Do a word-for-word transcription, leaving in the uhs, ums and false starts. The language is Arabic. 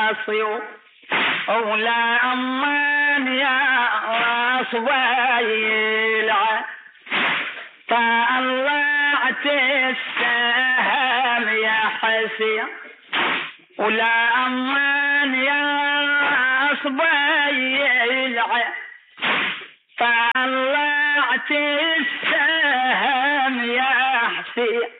صيو ولا أمان يا صبايل طلعت السهم يا حسين ولا أمان يا صبايل طلعت السهم يا حسين